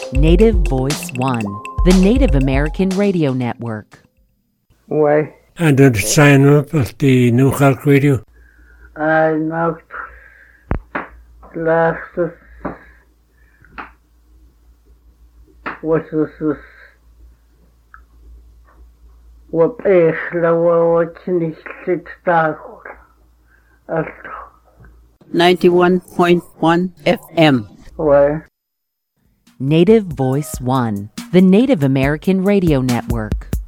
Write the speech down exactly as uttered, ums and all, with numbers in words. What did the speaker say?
Native Voice One, the Native American Radio Network. Why? And then sign up at the New York Radio. I know last was this what is the what nicht da ninety-one point one F M. Why? Native Voice One, the Native American Radio Network.